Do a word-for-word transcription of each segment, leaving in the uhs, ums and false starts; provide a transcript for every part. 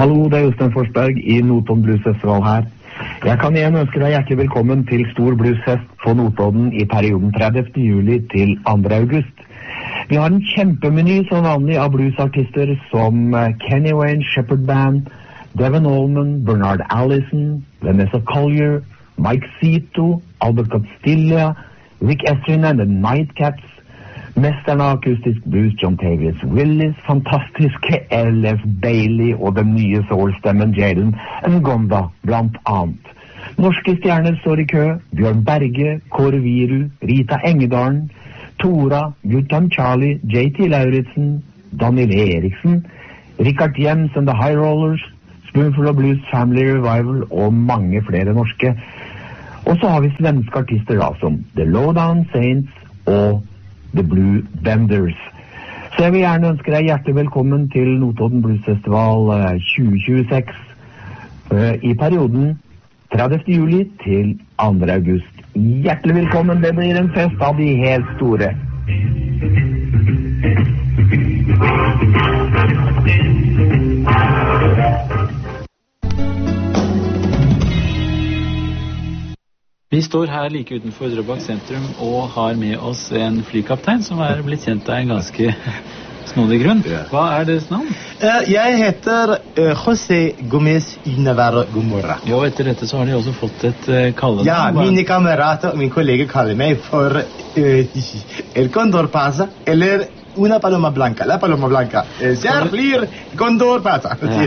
Hallo, det er Jostein Forsberg i Notodden Blues Festival her. Jeg kan igjen ønske deg hjertelig velkommen til Stor Bluesfest på Notodden i perioden tredivte juli til andre august. Vi har en kjempemeny som vanlig av bluesartister som Kenny Wayne Shepherd Band, Devon Allman, Bernard Allison, Vanessa Collier, Mike Zito, Albert Castilla, Rick Estrin and the Nightcaps, mesteren av akustisk blues John Tavius Willis, fantastiske L F Bailey og den nye soul-stemmen Jaden Ngonda, blant annet. Norske stjerner står i kø, Bjørn Berge, Kåre Viru, Rita Engedalen, Tora, Guttan Charlie, J T Lauritsen, Daniel Eriksen, Richard Jems and the High Rollers, Spoonful of Blues Family Revival og mange flere norske. Og så har vi svenske artister da, som The Lowdown Saints og The Blue Benders. Så jeg vil gjerne ønske deg hjertelig velkommen til Notodden Blues Festival tjue tjueseks uh, i perioden tredivte juli til andre august. Hjertelig velkommen, det blir en fest av de helt store. Vi står her like utenfor Drøbak sentrum og har med oss en flykaptein som er blitt kjent av en ganske snodig grunn. Hva er deres navn? Uh, jeg heter uh, José Gómez y Navarro Gomorra. Jo, etter dette så har de også fått et uh, kallenavn. Ja, mine kamerater og min kollega kaller meg for uh, El Condor Pasa, eller Una Paloma Blanca, La Paloma Blanca. Uh, Der flyr Condor Pasa. Ja.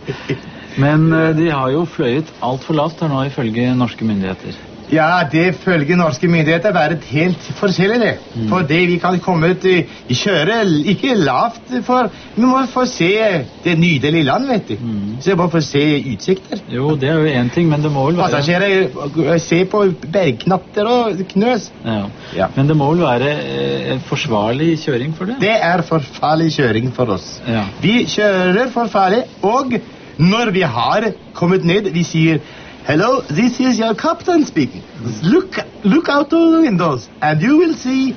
Men uh, de har jo fløyet alt for lavt her nå ifølge norske myndigheter. Ja, det følger norske myndigheter være helt forskjellig det. Mm. For det vi kan komme til i kjøre, ikke lavt, for vi må få se det nydelige land, vet du. Mm. Så vi må få se utsikter. Jo, det er jo en ting, men det må vel være... Passasjerer se på bergknatter og knøs. Ja. Ja. Men det må vel være eh, forsvarlig kjøring for det? Det er forsvarlig kjøring for oss. Ja. Vi kjører forsvarlig, og når vi har kommet ned, vi sier... Hello, this is your captain speaking. Look, look out the windows, and you will see...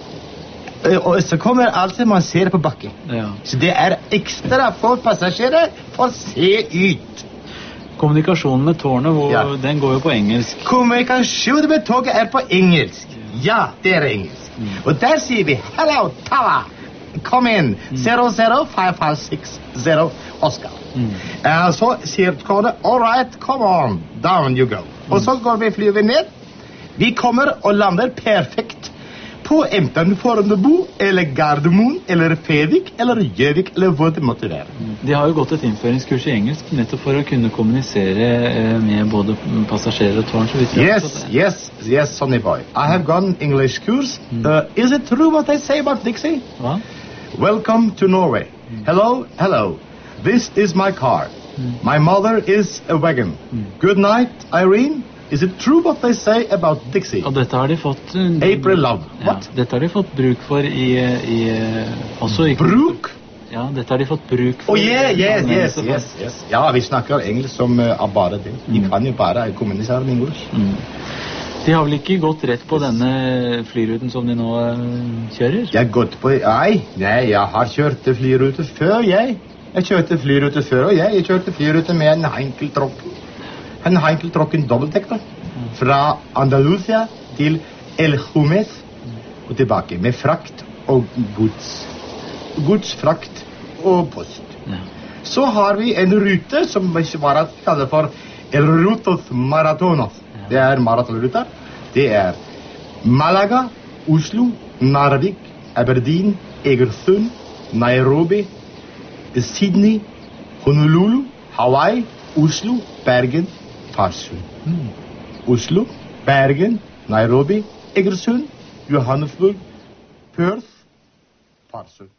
Uh, og så kommer alt man ser på bakken. Ja. Så det er ekstra for passasjerer for å se ut. Kommunikasjonen med tårnet, hvor, ja. Den går jo på engelsk. Kommunikasjonen med toget er på engelsk. Ja, det er engelsk. Mm. Og der sier vi, hello, Tower. Kom inn, zero zero five five six zero Oscar. Mm. Uh, så sier tårnet, all right, come on, down you go. Mm. Og så går vi flyver ned. Vi kommer og lander perfekt på enten Fornebu, eller Gardermoen, eller Fevik, eller Gjøvik, eller hvor det måtte være. De har jo gått et innføringskurs i engelsk, nettopp for å kunne kommunisere med både passasjerer og tårn. Så yes, yes, yes, Sonny boy. I have gone English course. Mm. Uh, is it true what they say about Dixie? Hva? Welcome to Norway. Mm. Hello, hello. This is my car. Mm. My mother is a wagon. Mm. Good night, Irene. Is it true what they say about Dixie? Og dette har de fått... Uh, April Love. What? Ja, dette har de fått bruk for i... i også i bruk? Ja, dette har de fått bruk for... Oh, yeah, yes, yes, yes, yes. Ja, vi snakker engelsk som uh, bare det. De mm. kan jo bare kommunisere med engelsk. Mm. De har vel ikke gått rett på denne flyruten som de nå uh, kjører? Jeg har gått på... Nei, nei, jeg har kjørt flyrute før, jeg. Jeg kjørte flyrute før, og jeg, jeg kjørte flyrute med en Heinkel-tråk. En Heinkel-tråk, en dobbelttekter. Mm. Fra Andalusia til El Jumes og tilbake, med frakt og gods. Godsfrakt og post. Ja. Så har vi en rute som vi kaller for El Rutos Maratonos. Ja. Det er maratonruter. Det er Malaga, Oslo, Narvik, Aberdeen, Egersund, Nairobi, Sydney, Honolulu, Hawaii, Oslo, Bergen, Farsund. Mm. Oslo, Bergen, Nairobi, Egersund, Johannesburg, Perth, Farsund.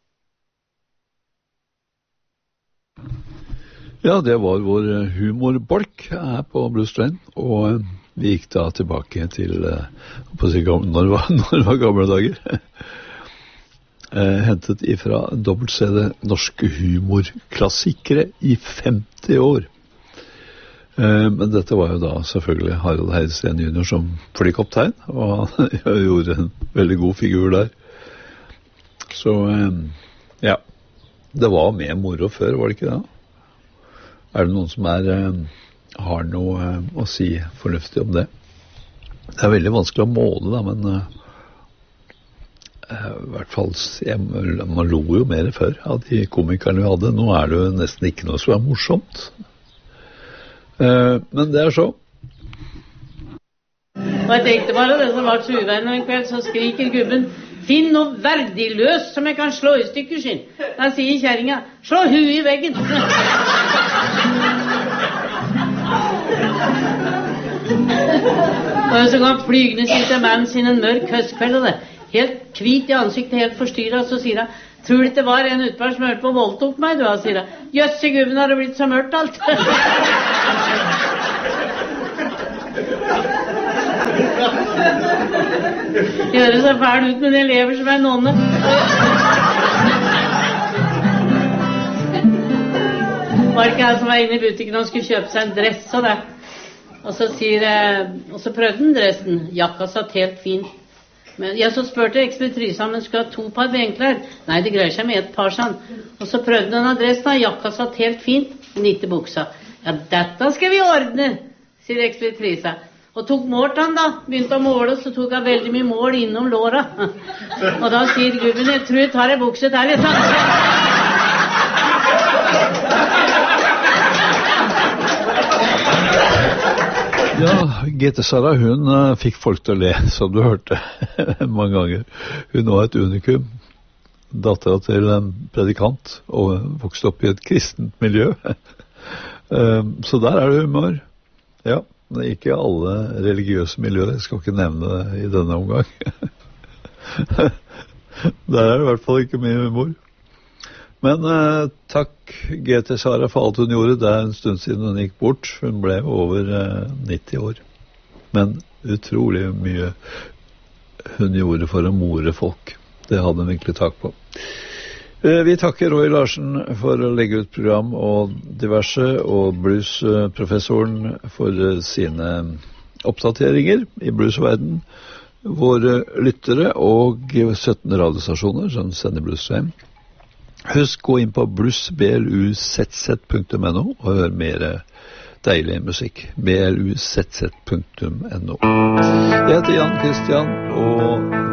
Ja, det var vår humorbolk her på Blues Train, og vi gikk da tilbake til, på å si, når det var, når det var gamle dager. Eh, hentet ifra dobbelt-C D norske humorklassikere i femti år. Eh, men dette var jo da selvfølgelig Harald Heidsten junior som flykaptein, og han gjorde en veldig god figur der. Så eh, ja, det var mer moro før, var det ikke det? Er det noen som er, har noe å si fornuftig om det? Det er veldig vanskelig å måle da, men uh, i hvert fall, jeg, man lo jo mer før av de komikerne vi hadde. Nå er det jo nesten ikke noe som er morsomt. Uh, men det er så. Og jeg tenkte bare det som var tjuven en kveld, så skriker gubben, finn noe verdiløst som jeg kan slå i stykker sin. Da sier kjæringa, slå huet i veggen. Og så kom flygende sitte mannen sin en mørk høstkveld, og det helt hvit i ansiktet, helt forstyrret, så sier han, tror du ikke det var en utbar som hørte på voldtok meg, du, han sier han, jøsse gubben, har det blitt så mørkt alt. Gjør det så fæl ut med de elever som er nonne. Var ikke han som var inne i butikken og skulle kjøpe seg en dress og det. Og så sier og så prøvde han dressen. Jakka satt helt fint. Men jeg så spurte ekspeditrisen om han skulle ha to par benklær. Nei, det greier seg med et par sånn. Og så prøvde han adressen, jakka satt helt fint, men ikke buksa. Ja, dette skal vi ordne, sier ekspeditrisen. Og tok målt han da, begynte å måle, så tok han veldig mye mål innom låra. Og da sier gubben, jeg tror jeg tar en bukse der litt. Ja, G T Sara, hun uh, fikk folk til å le, som du hørte mange ganger. Hun var et unikum, datteren til en predikant, og vokste opp i et kristent miljø. uh, så der er det humor. Ja, det er ikke alle religiøse miljøer, jeg skal ikke nevne det i denne omgang. Der er det i hvert fall ikke mye humor. Men uh, takk G T Sara for alt hun gjorde. Det er en stund siden hun gikk bort. Hun ble over uh, nitti år. Men utrolig mye hun gjorde for å more folk. Det hadde hun virkelig takk på. Uh, vi takker Roy Larsen for å legge ut program og diverse, og bluesprofessoren for uh, sine oppdateringer i bluesverden. Våre lyttere og sytten radiostasjoner som sender bluesstream. Husk gå inn på blues b l u z z punktum n o og hør mer deilig musikk. b l u z z punktum n o. Jeg heter Jan Christian, og